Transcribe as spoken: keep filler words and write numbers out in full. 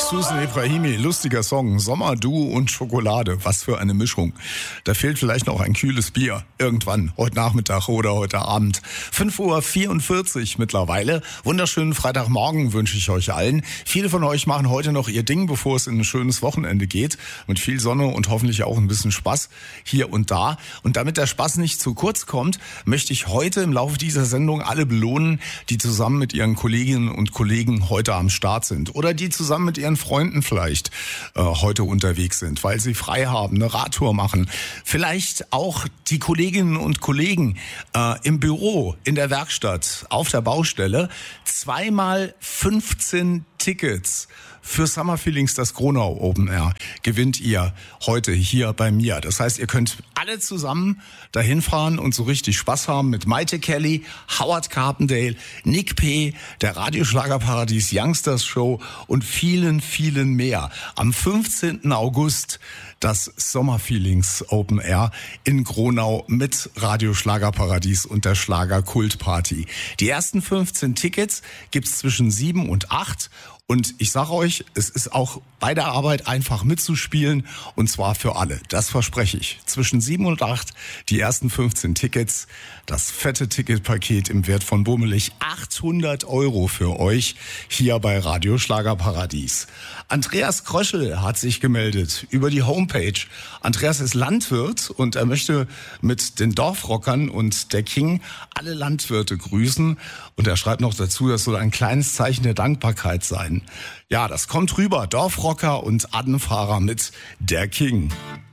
Susan Ibrahimi, lustiger Song. Sommer, du und Schokolade. Was für eine Mischung. Da fehlt vielleicht noch ein kühles Bier. Irgendwann, heute Nachmittag oder heute Abend. fünf Uhr vierundvierzig mittlerweile. Wunderschönen Freitagmorgen wünsche ich euch allen. Viele von euch machen heute noch ihr Ding, bevor es in ein schönes Wochenende geht. Mit viel Sonne und hoffentlich auch ein bisschen Spaß hier und da. Und damit der Spaß nicht zu kurz kommt, möchte ich heute im Laufe dieser Sendung alle belohnen, die zusammen mit ihren Kolleginnen und Kollegen heute am Start sind. Oder die zusammen mit ihren Freunden vielleicht äh, heute unterwegs sind, weil sie frei haben, eine Radtour machen. Vielleicht auch die Kolleginnen und Kollegen äh, im Büro, in der Werkstatt, auf der Baustelle. Zweimal fünfzehn Tickets für Summer Feelings, das Gronau Open Air, gewinnt ihr heute hier bei mir. Das heißt, ihr könnt alle zusammen dahin fahren und so richtig Spaß haben mit Maite Kelly, Howard Carpendale, Nick P., der Radioschlagerparadies Youngsters Show und vielen, vielen mehr. Am fünfzehnten August das Summer Feelings Open Air in Gronau mit Radioschlagerparadies und der Schlagerkultparty. Die ersten fünfzehn Tickets gibt's zwischen sieben und acht. Und ich sage euch, es ist auch bei der Arbeit einfach mitzuspielen und zwar für alle. Das verspreche ich. Zwischen sieben und acht die ersten fünfzehn Tickets. Das fette Ticketpaket im Wert von bummelig achthundert Euro für euch hier bei Radio Schlagerparadies. Andreas Kröschel hat sich gemeldet über die Homepage. Andreas ist Landwirt und er möchte mit den Dorfrockern und der King alle Landwirte grüßen. Und er schreibt noch dazu, das soll ein kleines Zeichen der Dankbarkeit sein. Ja, das kommt rüber. Dorfrocker und Addenfahrer mit der King.